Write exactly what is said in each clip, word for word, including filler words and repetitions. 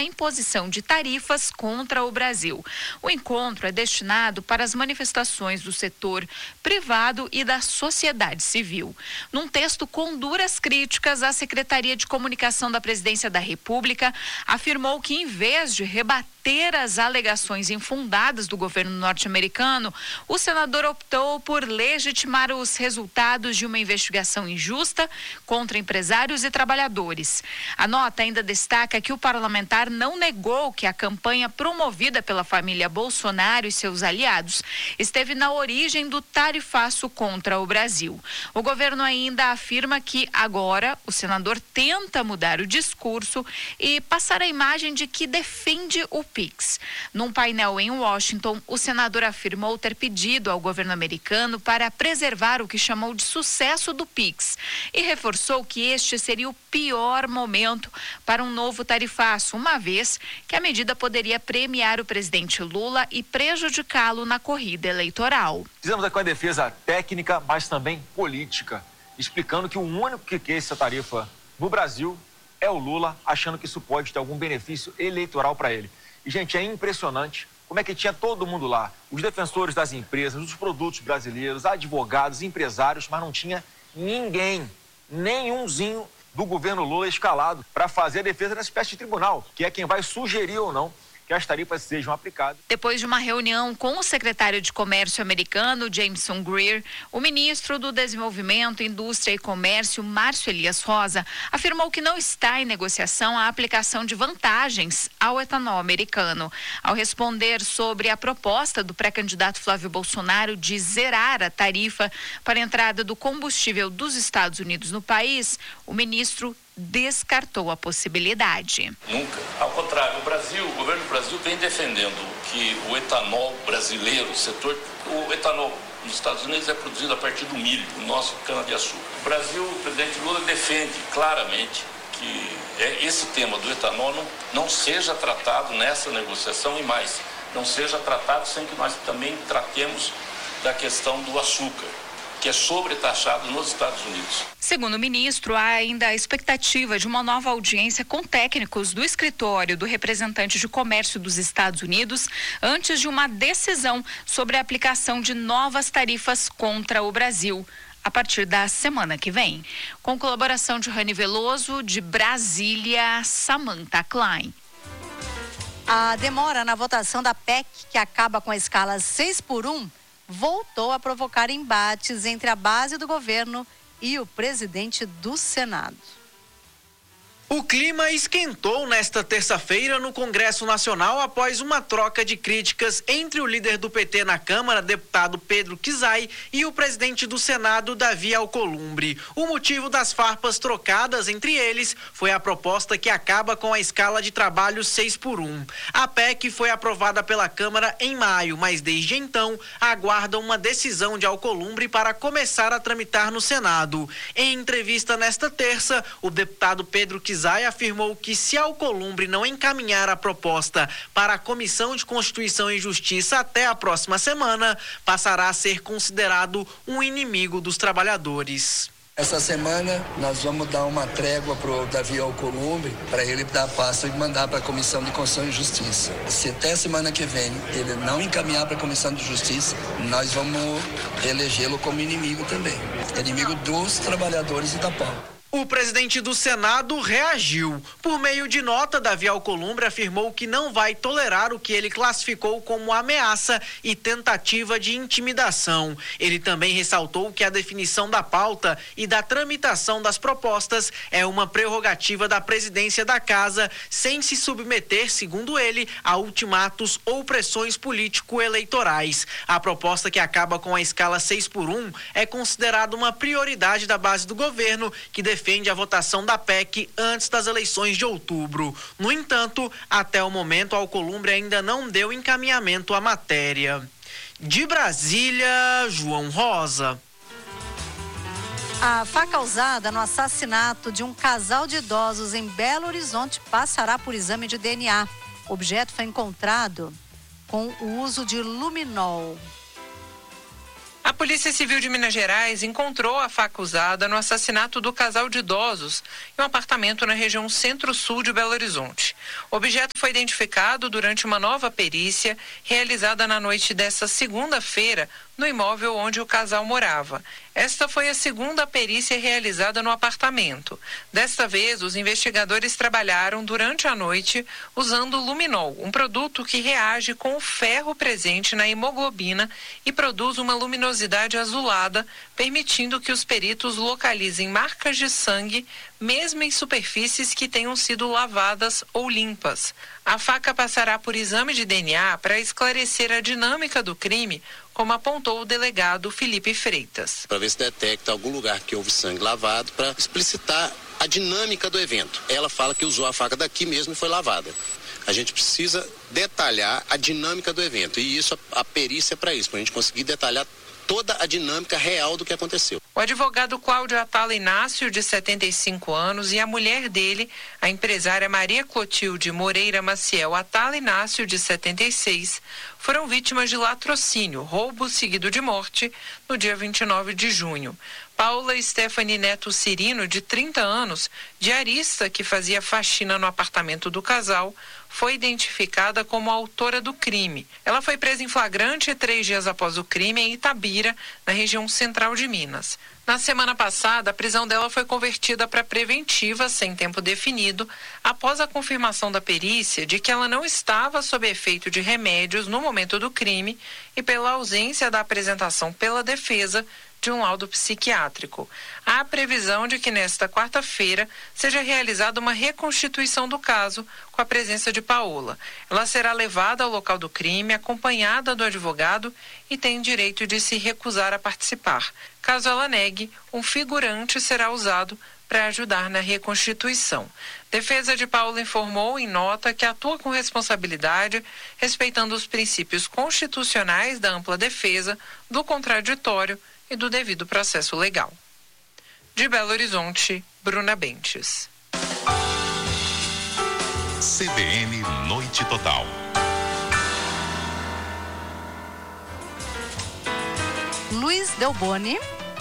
imposição de tarifas contra o Brasil. O encontro é destinado para as manifestações do setor privado e da sociedade civil. Num texto com duras críticas, a Secretaria de Comunicação da Presidência da República afirmou que, em vez de rebater as alegações infundadas do governo norte-americano, o senador optou por legitimar os resultados de uma investigação injusta contra empresários e trabalhadores. A nota ainda destaca que o parlamentar não negou que a campanha promovida pela família Bolsonaro e seus aliados esteve na origem do tarifaço contra o Brasil. O governo ainda afirma que agora o senador tenta mudar o discurso e passar a imagem de que defende o Pix. Num painel em Washington, o senador afirmou ter pedido ao governo americano para preservar o que chamou de sucesso do Pix e reforçou que este seria o pior momento para um novo tarifaço, uma vez que a medida poderia premiar o presidente Lula e prejudicá-lo na corrida eleitoral. Fizemos aqui uma defesa técnica, mas também política, explicando que o único que quer essa tarifa no Brasil é o Lula, achando que isso pode ter algum benefício eleitoral para ele. E, gente, é impressionante como é que tinha todo mundo lá, os defensores das empresas, dos produtos brasileiros, advogados, empresários, mas não tinha ninguém, nenhumzinho do governo Lula escalado para fazer a defesa dessa espécie de tribunal, que é quem vai sugerir ou não que as tarifas sejam aplicadas. Depois de uma reunião com o secretário de Comércio americano, Jameson Greer, o ministro do Desenvolvimento, Indústria e Comércio, Márcio Elias Rosa, afirmou que não está em negociação a aplicação de vantagens ao etanol americano. Ao responder sobre a proposta do pré-candidato Flávio Bolsonaro de zerar a tarifa para a entrada do combustível dos Estados Unidos no país, o ministro descartou a possibilidade. Nunca. Ao contrário, o Brasil, o governo do Brasil vem defendendo que o etanol brasileiro, o setor, o etanol nos Estados Unidos é produzido a partir do milho, o nosso cana-de-açúcar. O Brasil, o presidente Lula defende claramente que esse tema do etanol não, não seja tratado nessa negociação e mais, não seja tratado sem que nós também tratemos da questão do açúcar, que é sobretaxado nos Estados Unidos. Segundo o ministro, há ainda a expectativa de uma nova audiência com técnicos do escritório do representante de comércio dos Estados Unidos antes de uma decisão sobre a aplicação de novas tarifas contra o Brasil a partir da semana que vem. Com colaboração de Rani Veloso, de Brasília, Samantha Klein. A demora na votação da P E C, que acaba com a escala seis por um, voltou a provocar embates entre a base do governo e o presidente do Senado. O clima esquentou nesta terça-feira no Congresso Nacional após uma troca de críticas entre o líder do P T na Câmara, deputado Pedro Kizai, e o presidente do Senado, Davi Alcolumbre. O motivo das farpas trocadas entre eles foi a proposta que acaba com a escala de trabalho seis por um. A P E C foi aprovada pela Câmara em maio, mas desde então aguarda uma decisão de Alcolumbre para começar a tramitar no Senado. Em entrevista nesta terça, o deputado Pedro Kizai afirmou que se Alcolumbre não encaminhar a proposta para a Comissão de Constituição e Justiça até a próxima semana, passará a ser considerado um inimigo dos trabalhadores. Essa semana nós vamos dar uma trégua para o Davi Alcolumbre, para ele dar passo e mandar para a Comissão de Constituição e Justiça. Se até semana que vem ele não encaminhar para a Comissão de Justiça, nós vamos elegê-lo como inimigo também. Inimigo dos trabalhadores e da pauta. O presidente do Senado reagiu. Por meio de nota, Davi Alcolumbre afirmou que não vai tolerar o que ele classificou como ameaça e tentativa de intimidação. Ele também ressaltou que a definição da pauta e da tramitação das propostas é uma prerrogativa da presidência da Casa, sem se submeter, segundo ele, a ultimatos ou pressões político-eleitorais. A proposta que acaba com a escala seis por um é considerada uma prioridade da base do governo, que defende defende a votação da P E C antes das eleições de outubro. No entanto, até o momento, Alcolumbre ainda não deu encaminhamento à matéria. De Brasília, João Rosa. A faca usada no assassinato de um casal de idosos em Belo Horizonte passará por exame de D N A. O objeto foi encontrado com o uso de luminol. A A Polícia Civil de Minas Gerais encontrou a faca usada no assassinato do casal de idosos em um apartamento na região centro-sul de Belo Horizonte. O objeto foi identificado durante uma nova perícia realizada na noite desta segunda-feira no imóvel onde o casal morava. Esta foi a segunda perícia realizada no apartamento. Desta vez, os investigadores trabalharam durante a noite usando o luminol, um produto que reage com o ferro presente na hemoglobina e produz uma luminosidade azulada, permitindo que os peritos localizem marcas de sangue, mesmo em superfícies que tenham sido lavadas ou limpas. A faca passará por exame de D N A para esclarecer a dinâmica do crime, como apontou o delegado Felipe Freitas. Para ver se detecta algum lugar que houve sangue lavado, para explicitar a dinâmica do evento. Ela fala que usou a faca daqui mesmo e foi lavada. A gente precisa detalhar a dinâmica do evento, e isso, a, a perícia é para isso, para a gente conseguir detalhar toda a dinâmica real do que aconteceu. O advogado Cláudio Atala Inácio, de setenta e cinco anos, e a mulher dele, a empresária Maria Clotilde Moreira Maciel Atala Inácio, de setenta e seis, foram vítimas de latrocínio, roubo seguido de morte, no dia vinte e nove de junho. Paula Stephanie Neto Cirino, de trinta anos, diarista que fazia faxina no apartamento do casal, foi identificada como a autora do crime. Ela foi presa em flagrante três dias após o crime em Itabira, na região central de Minas. Na semana passada, a prisão dela foi convertida para preventiva, sem tempo definido, após a confirmação da perícia de que ela não estava sob efeito de remédios no momento do crime e pela ausência da apresentação pela defesa de um laudo psiquiátrico. Há a previsão de que nesta quarta-feira seja realizada uma reconstituição do caso com a presença de Paola. Ela será levada ao local do crime, acompanhada do advogado e tem direito de se recusar a participar. Caso ela negue, um figurante será usado para ajudar na reconstituição. Defesa de Paula informou em nota que atua com responsabilidade, respeitando os princípios constitucionais da ampla defesa, do contraditório e do devido processo legal. De Belo Horizonte, Bruna Bentes. C B N Noite Total. Luiz Delboni.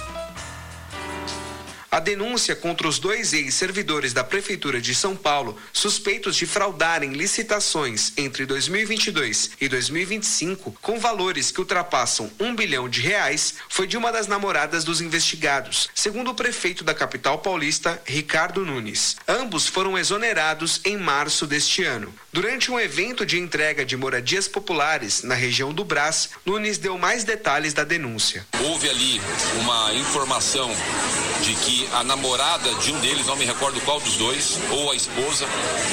A denúncia contra os dois ex-servidores da Prefeitura de São Paulo, suspeitos de fraudarem licitações entre dois mil e vinte e dois e dois mil e vinte e cinco, com valores que ultrapassam um bilhão de reais, foi de uma das namoradas dos investigados, segundo o prefeito da capital paulista, Ricardo Nunes. Ambos foram exonerados em março deste ano. Durante um evento de entrega de moradias populares na região do Brás, Nunes deu mais detalhes da denúncia. Houve ali uma informação de que a namorada de um deles, não me recordo qual dos dois, ou a esposa,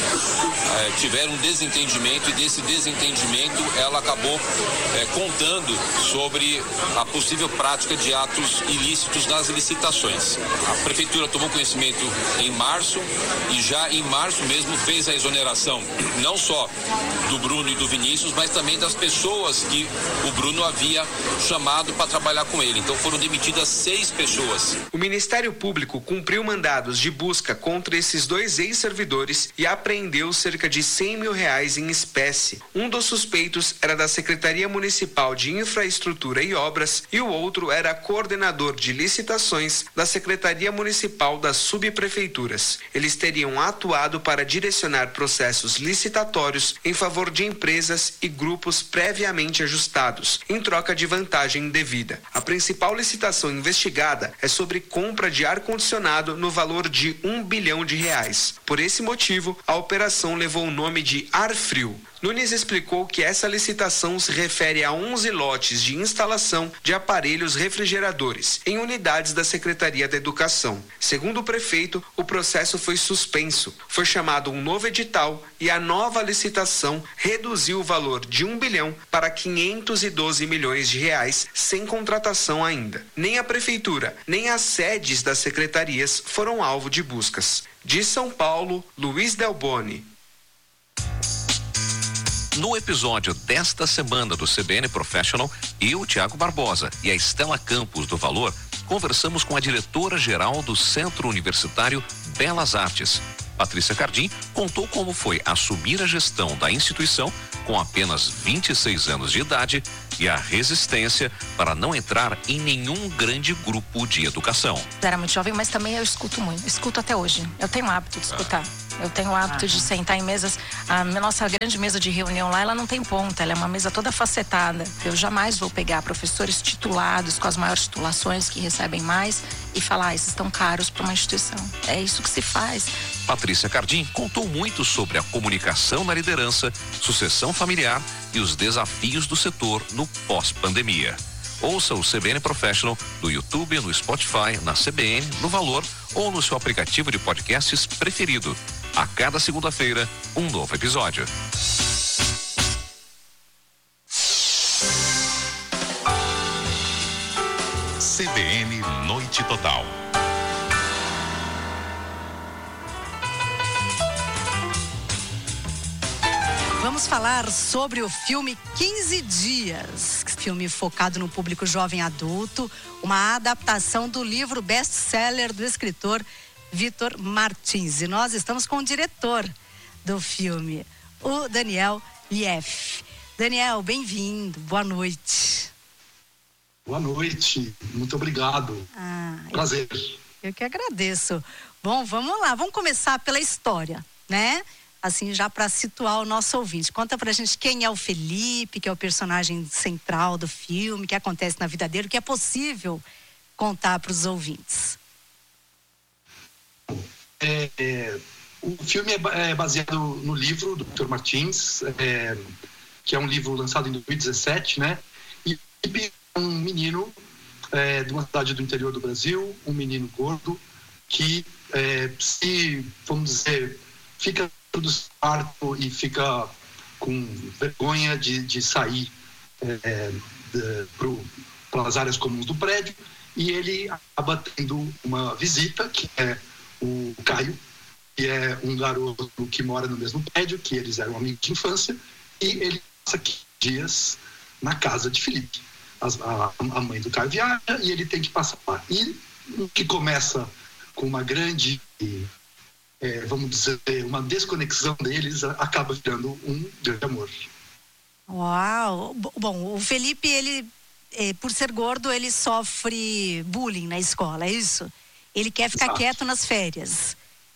é, tiveram um desentendimento, e desse desentendimento ela acabou é, contando sobre a possível prática de atos ilícitos nas licitações. A prefeitura tomou conhecimento em março e já em março mesmo fez a exoneração, não só do Bruno e do Vinícius, mas também das pessoas que o Bruno havia chamado para trabalhar com ele. Então foram demitidas seis pessoas. O Ministério Público cumpriu mandados de busca contra esses dois ex-servidores e apreendeu cerca de cem mil reais em espécie. Um dos suspeitos era da Secretaria Municipal de Infraestrutura e Obras e o outro era coordenador de licitações da Secretaria Municipal das Subprefeituras. Eles teriam atuado para direcionar processos licitatórios em favor de empresas e grupos previamente ajustados, em troca de vantagem indevida. A principal licitação investigada é sobre compra de ar-condicionado no valor de um bilhão de reais. Por esse motivo, a operação levou o nome de Ar Frio. Nunes explicou que essa licitação se refere a onze lotes de instalação de aparelhos refrigeradores em unidades da Secretaria da Educação. Segundo o prefeito, o processo foi suspenso. Foi chamado um novo edital e a nova licitação reduziu o valor de um bilhão para quinhentos e doze milhões de reais, sem contratação ainda. Nem a prefeitura, nem as sedes das secretarias foram alvo de buscas. De São Paulo, Luiz Delboni. No episódio desta semana do C B N Professional, eu, Tiago Barbosa e a Estela Campos do Valor, conversamos com a diretora-geral do Centro Universitário Belas Artes. Patrícia Cardim contou como foi assumir a gestão da instituição com apenas vinte e seis anos de idade e a resistência para não entrar em nenhum grande grupo de educação. Era muito jovem, mas também eu escuto muito. Escuto até hoje. Eu tenho o hábito de escutar. Eu tenho o hábito de sentar em mesas. A nossa grande mesa de reunião lá, ela não tem ponta. Ela é uma mesa toda facetada. Eu jamais vou pegar professores titulados com as maiores titulações que recebem mais e falar, ah, esses estão caros para uma instituição. É isso que se faz. Patrícia Cardim contou muito sobre a comunicação na liderança, sucessão familiar e os desafios do setor no pós-pandemia. Ouça o C B N Professional no YouTube, no Spotify, na C B N, no Valor ou no seu aplicativo de podcasts preferido. A cada segunda-feira, um novo episódio. C B N Noite Total. Vamos falar sobre o filme quinze dias, filme focado no público jovem adulto, uma adaptação do livro best-seller do escritor Vitor Martins. E nós estamos com o diretor do filme, o Daniel Lief. Daniel, bem-vindo, boa noite. Boa noite, muito obrigado. Ah, Prazer. Eu, eu que agradeço. Bom, vamos lá, vamos começar pela história, né? Assim, já para situar o nosso ouvinte. Conta pra gente quem é o Felipe, que é o personagem central do filme, o que acontece na vida dele, o que é possível contar para os ouvintes. É, é, o filme é baseado no livro do Vitor Martins, é, que é um livro lançado em dois mil e dezessete, né? E o Felipe é um menino é, de uma cidade do interior do Brasil, um menino gordo, que é, se, vamos dizer, fica do quarto e fica com vergonha de, de sair é, para as áreas comuns do prédio, e ele acaba tendo uma visita, que é o Caio, que é um garoto que mora no mesmo prédio, que eles eram amigos de infância, e ele passa quinze dias na casa de Felipe. As, a, a mãe do Caio viaja e ele tem que passar lá. E o que começa com uma grande... É, vamos dizer, uma desconexão deles, acaba virando um grande amor. Uau! Bom, o Felipe, ele, é, por ser gordo, ele sofre bullying na escola, é isso? Ele quer ficar Exato. quieto nas férias.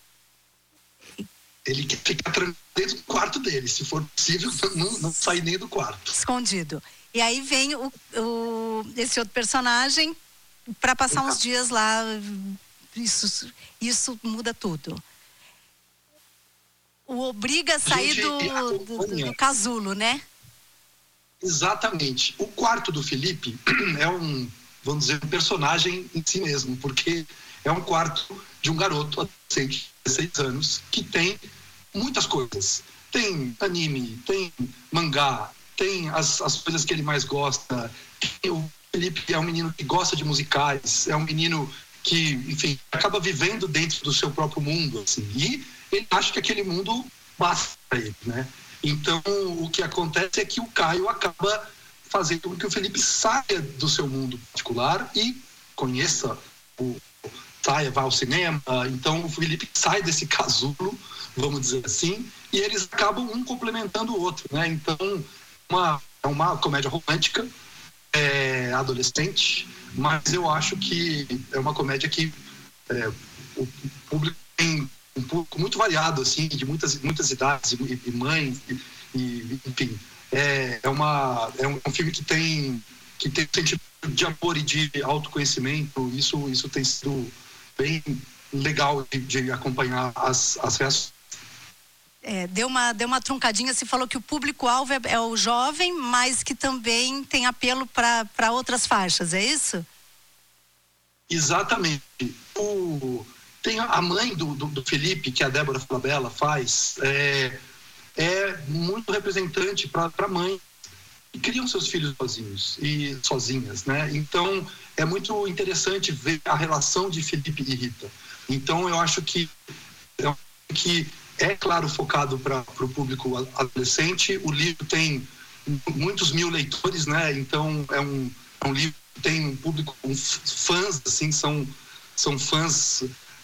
Ele quer ficar tranquilo dentro do quarto dele, se for possível, não, não sair nem do quarto. Escondido. E aí vem o, o, esse outro personagem para passar Exato. uns dias lá. Isso, isso muda tudo. O obriga a sair do, do, do, do casulo, né? Exatamente. O quarto do Felipe é um, vamos dizer, um personagem em si mesmo, porque é um quarto de um garoto adolescente de dezesseis anos que tem muitas coisas. Tem anime, tem mangá, tem as, as coisas que ele mais gosta. O Felipe é um menino que gosta de musicais, é um menino que, enfim, acaba vivendo dentro do seu próprio mundo, assim, e ele acha que aquele mundo basta para ele, né? Então, o que acontece é que o Caio acaba fazendo com que o Felipe saia do seu mundo particular e conheça, o, saia, vá ao cinema. Então, o Felipe sai desse casulo, vamos dizer assim, e eles acabam um complementando o outro, né? Então, uma, é uma comédia romântica, é, adolescente, mas eu acho que é uma comédia que é, o público tem um público muito variado, assim, de muitas, muitas idades, e, e mães, e, e, enfim, é, é, uma, é um filme que tem, que tem um sentimento de amor e de autoconhecimento. Isso, isso tem sido bem legal de, de acompanhar as, as reações. É, deu uma, deu uma truncadinha, você falou que o público-alvo é, é o jovem, mas que também tem apelo para outras faixas, é isso? Exatamente. O... Tem a mãe do, do, do Felipe, que a Débora Falabella faz, é, é muito representante para a mãe que criam seus filhos sozinhos e sozinhas, né? Então, é muito interessante ver a relação de Felipe e Rita. Então, eu acho que é, que é claro, focado para o público adolescente. O livro tem muitos mil leitores, né? Então, é um, é um livro que tem um público, um, fãs, assim, são, são fãs...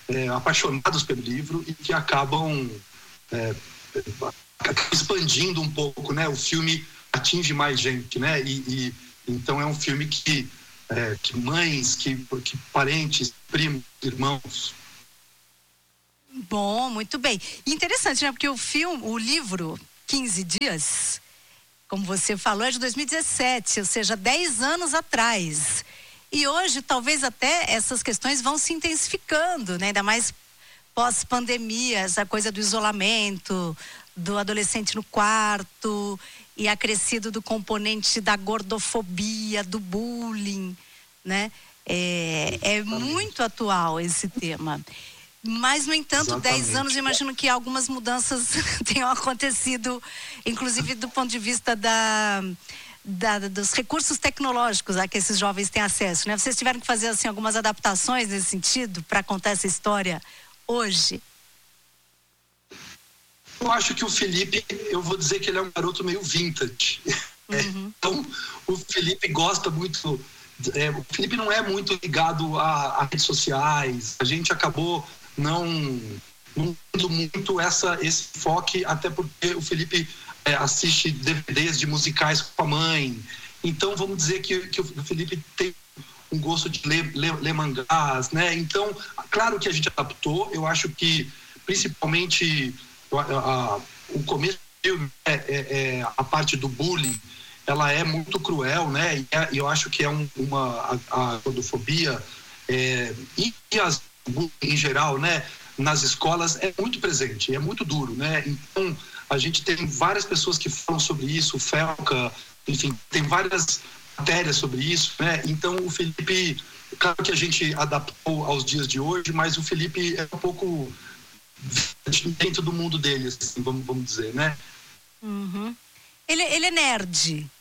é, apaixonados pelo livro e que acabam é, expandindo um pouco, né? O filme atinge mais gente, né? E, e então é um filme que, é, que mães, que, que parentes, primos, irmãos. Bom, muito bem. E interessante, né? Porque o filme, o livro quinze dias, como você falou, é de dois mil e dezessete, ou seja, dez anos atrás. E hoje, talvez até essas questões vão se intensificando, né? Ainda mais pós-pandemia, essa coisa do isolamento, do adolescente no quarto, e acrescido do componente da gordofobia, do bullying, né? É, é muito atual esse tema. Mas, no entanto, dez anos, eu imagino que algumas mudanças tenham acontecido, inclusive do ponto de vista da, da, dos recursos tecnológicos a que esses jovens têm acesso, né? Vocês tiveram que fazer, assim, algumas adaptações nesse sentido para contar essa história hoje? Eu acho que o Felipe, eu vou dizer que ele é um garoto meio vintage. Uhum. Então, o Felipe gosta muito... É, o Felipe não é muito ligado a, a redes sociais. A gente acabou não, não tendo muito essa, esse foco, até porque o Felipe é, assiste D V Ds de musicais com a mãe. Então, vamos dizer que, que o Felipe tem um gosto de ler, ler, ler mangás, né? Então, claro que a gente adaptou. Eu acho que, principalmente, a, a, o começo do filme, é, é, é a parte do bullying, ela é muito cruel, né? E é, eu acho que é um, uma a, a gordofobia é, e, e as em geral, né? Nas escolas é muito presente, é muito duro, né? Então a gente tem várias pessoas que falam sobre isso, o Felca, enfim, tem várias matérias sobre isso, né? Então o Felipe, claro que a gente adaptou aos dias de hoje, mas o Felipe é um pouco dentro do mundo dele, assim, vamos, vamos dizer, né? Uhum. Ele, ele é nerd.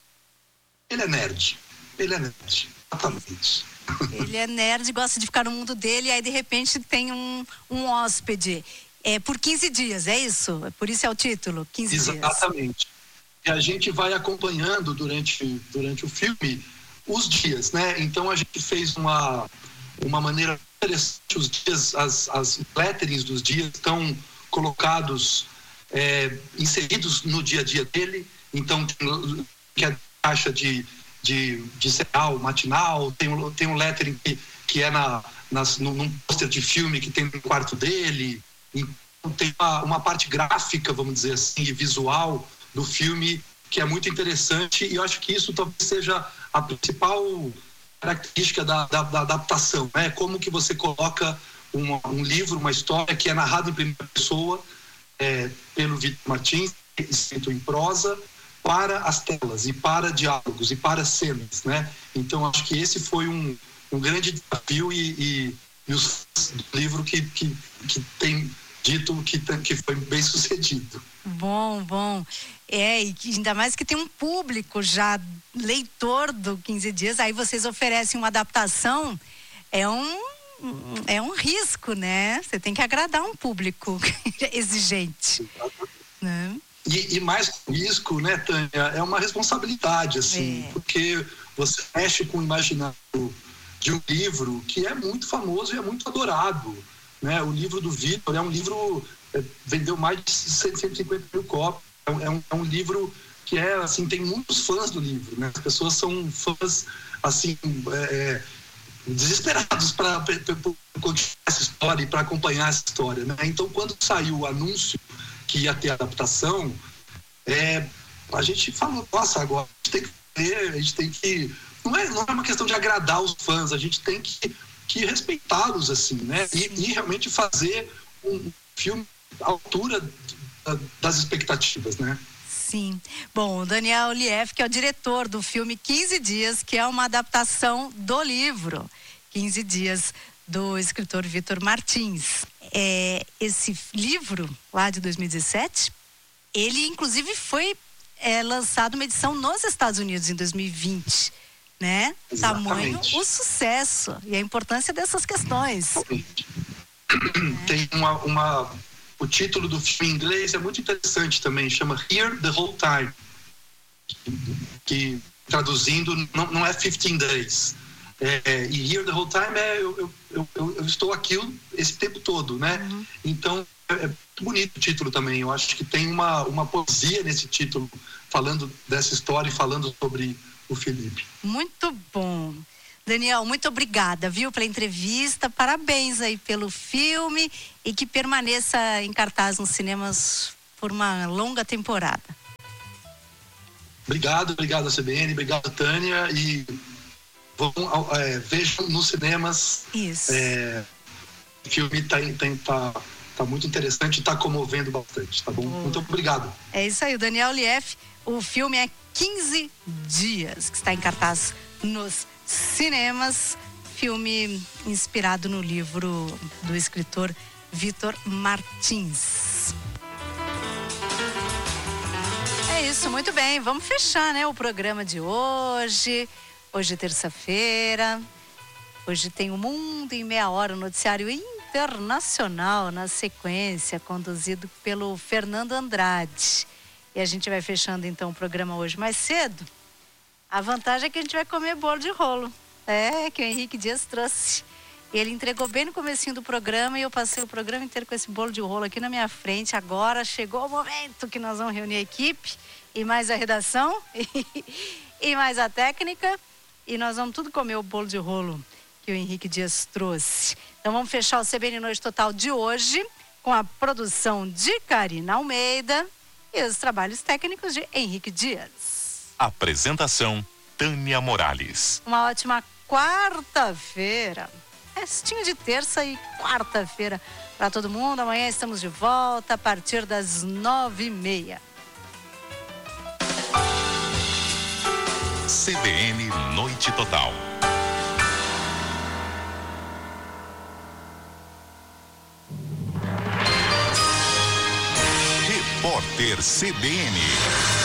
Ele é nerd. Ele é nerd. Exatamente. Ele é nerd, gosta de ficar no mundo dele, e aí de repente tem um, um hóspede. É por quinze dias, é isso? Por isso é o título, quinze dias. Exatamente. E a gente vai acompanhando durante, durante o filme os dias, né? Então a gente fez uma, uma maneira interessante, os dias, as, as letterings dos dias estão colocados, é, inseridos no dia a dia dele. Então que a caixa de de, de cereal matinal, tem um, tem um lettering que, que é na, nas, num, num pôster de filme que tem no quarto dele. Então, tem uma, uma parte gráfica, vamos dizer assim, e visual do filme que é muito interessante, e eu acho que isso talvez seja a principal característica da, da, da adaptação, né? Como que você coloca um, um livro, uma história que é narrada em primeira pessoa é, pelo Vitor Martins, escrito em prosa, para as telas e para diálogos e para cenas, né? Então acho que esse foi um, um grande desafio e, e, e os do livro que, que, que tem dito que, que foi bem sucedido. Bom, bom. É, e ainda mais que tem um público já leitor do quinze dias, aí vocês oferecem uma adaptação, é um, é um risco, né? Você tem que agradar um público exigente, né? E, e mais risco, né, Tânia, é uma responsabilidade, assim, é. Porque você mexe com o imaginário de um livro que é muito famoso e é muito adorado, né? O livro do Vitor é um livro, é, vendeu mais de cento e cinquenta mil cópias, é um, é um livro que é, assim, tem muitos fãs do livro, né? As pessoas são fãs, assim, é, desesperados para continuar essa história e para acompanhar essa história, né? Então, quando saiu o anúncio que ia ter adaptação, é, a gente falou, nossa, agora a gente tem que ter, a gente tem que... Não é, não é uma questão de agradar os fãs, a gente tem que, que respeitá-los, assim, né? E, e realmente fazer um filme à altura das expectativas, né? Sim. Bom, o Daniel Lief, que é o diretor do filme quinze dias, que é uma adaptação do livro quinze dias, do escritor Vitor Martins. É, esse livro, lá de dois mil e dezessete, ele inclusive foi é, lançado uma edição nos Estados Unidos em dois mil e vinte, né? Exatamente. Tamanho o sucesso e a importância dessas questões. Tem uma, uma... O título do filme em inglês é muito interessante também, chama Here the Whole Time, que, que traduzindo não, não é fifteen days, É, e Here the Whole Time é eu, eu, eu, eu estou aqui esse tempo todo, né? Uhum. Então é, é muito bonito o título também. Eu acho que tem uma, uma poesia nesse título, falando dessa história e falando sobre o Felipe. Muito bom. Daniel, muito obrigada, viu, pela entrevista. Parabéns aí pelo filme e que permaneça em cartaz nos cinemas por uma longa temporada. Obrigado, obrigado a C B N, obrigado Tânia, e vão, é, vejam nos cinemas. Isso. É, o filme tá, tá, tá, tá muito interessante e tá comovendo bastante, tá bom? Oh. Muito obrigado. É isso aí, o Daniel Lief. O filme é quinze dias, que está em cartaz nos cinemas. Filme inspirado no livro do escritor Vitor Martins. É isso, muito bem. Vamos fechar, né, o programa de hoje. Hoje é terça-feira. Hoje tem o Mundo em Meia Hora, o noticiário internacional na sequência, conduzido pelo Fernando Andrade. E a gente vai fechando então o programa hoje mais cedo. A vantagem é que a gente vai comer bolo de rolo. É, que o Henrique Dias trouxe. Ele entregou bem no comecinho do programa e eu passei o programa inteiro com esse bolo de rolo aqui na minha frente. Agora chegou o momento que nós vamos reunir a equipe e mais a redação e, e mais a técnica. E nós vamos tudo comer o bolo de rolo que o Henrique Dias trouxe. Então vamos fechar o C B N Noite Total de hoje com a produção de Karina Almeida e os trabalhos técnicos de Henrique Dias. Apresentação, Tânia Morales. Uma ótima quarta-feira. Restinho de terça e quarta-feira para todo mundo. Amanhã estamos de volta a partir das nove e meia. C B N Noite Total. Repórter C B N.